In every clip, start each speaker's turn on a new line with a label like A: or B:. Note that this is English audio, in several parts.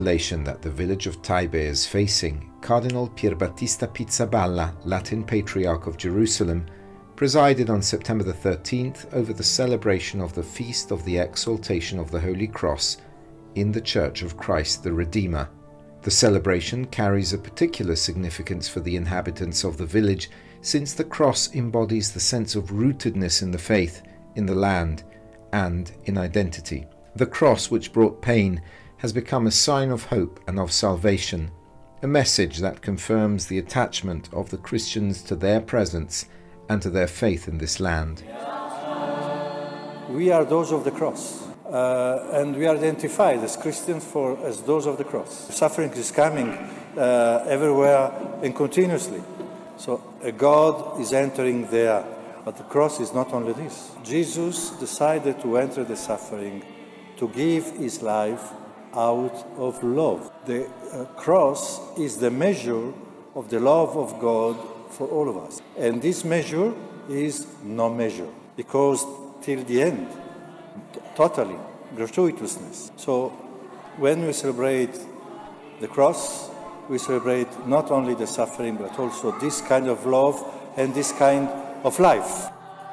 A: That the village of Taibe is facing, Cardinal Pierbattista Pizzaballa, Latin Patriarch of Jerusalem, presided on September the 13th over the celebration of the Feast of the Exaltation of the Holy Cross in the Church of Christ the Redeemer. The celebration carries a particular significance for the inhabitants of the village, since the cross embodies the sense of rootedness in the faith, in the land, and in identity. The cross, which brought pain, has become a sign of hope and of salvation, a message that confirms the attachment of the Christians to their presence and to their faith in this land.
B: We are those of the cross, and we are identified as Christians as those of the cross. Suffering is coming everywhere and continuously. So God is entering there, but the cross is not only this. Jesus decided to enter the suffering, to give his life out of love. The cross is the measure of the love of God for all of us. And this measure is no measure, because till the end, totally, gratuitousness. So when we celebrate the cross, we celebrate not only the suffering, but also this kind of love and this kind of life.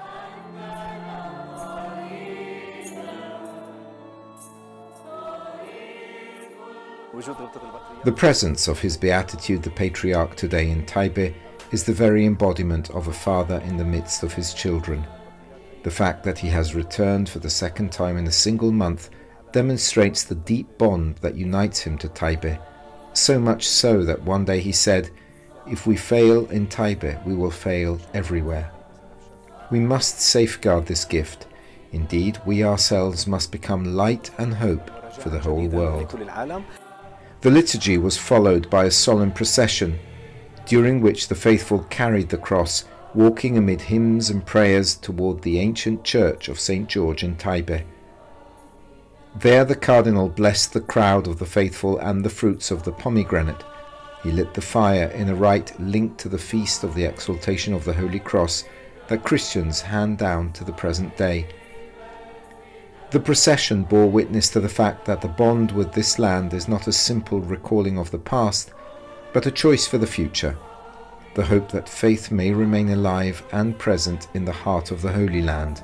A: The presence of His Beatitude the Patriarch today in Taibe is the very embodiment of a father in the midst of his children. The fact that he has returned for the second time in a single month demonstrates the deep bond that unites him to Taibe, so much so that one day he said, "If we fail in Taibe, we will fail everywhere." We must safeguard this gift. Indeed, we ourselves must become light and hope for the whole world. The liturgy was followed by a solemn procession, during which the faithful carried the cross, walking amid hymns and prayers toward the ancient church of St. George in Taibe. There the cardinal blessed the crowd of the faithful and the fruits of the pomegranate. He lit the fire in a rite linked to the feast of the exaltation of the Holy Cross that Christians hand down to the present day. The procession bore witness to the fact that the bond with this land is not a simple recalling of the past, but a choice for the future, the hope that faith may remain alive and present in the heart of the Holy Land.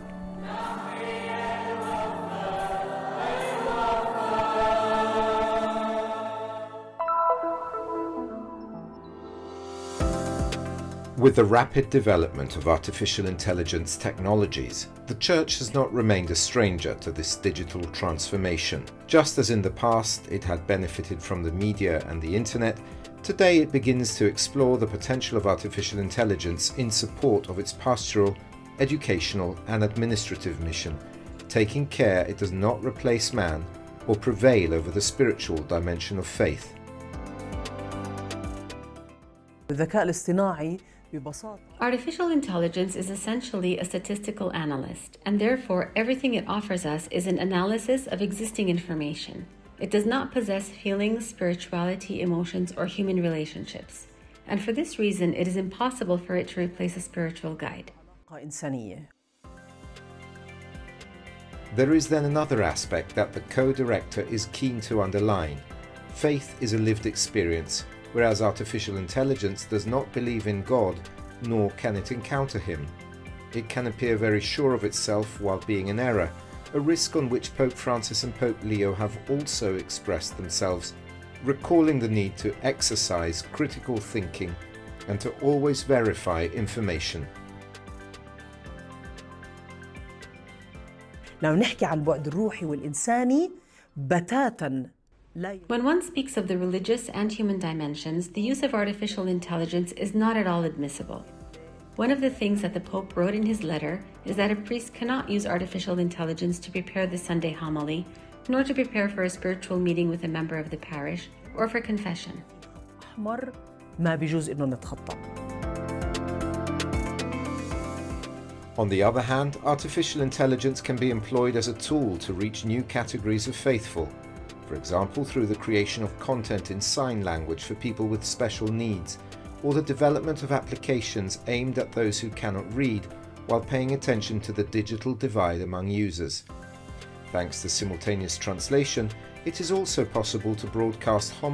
A: With the rapid development of artificial intelligence technologies, the Church has not remained a stranger to this digital transformation. Just as in the past it had benefited from the media and the internet, today it begins to explore the potential of artificial intelligence in support of its pastoral, educational and administrative mission, taking care it does not replace man or prevail over the spiritual dimension of faith.
C: Artificial intelligence is essentially a statistical analyst, and therefore everything it offers us is an analysis of existing information. It does not possess feelings, spirituality, emotions, or human relationships. And for this reason, it is impossible for it to replace a spiritual guide.
A: There is then another aspect that the co-director is keen to underline. Faith is a lived experience, whereas artificial intelligence does not believe in God, nor can it encounter Him. It can appear very sure of itself while being in error, a risk on which Pope Francis and Pope Leo have also expressed themselves, recalling the need to exercise critical thinking and to always verify information.
D: نحكي عن البعد الروحي والإنساني بتاتا.
C: When one speaks of the religious and human dimensions, the use of artificial intelligence is not at all admissible. One of the things that the Pope wrote in his letter is that a priest cannot use artificial intelligence to prepare the Sunday homily, nor to prepare for a spiritual meeting with a member of the parish, or for confession.
A: On the other hand, artificial intelligence can be employed as a tool to reach new categories of faithful. For example, through the creation of content in sign language for people with special needs, or the development of applications aimed at those who cannot read, while paying attention to the digital divide among users. Thanks to simultaneous translation, it is also possible to broadcast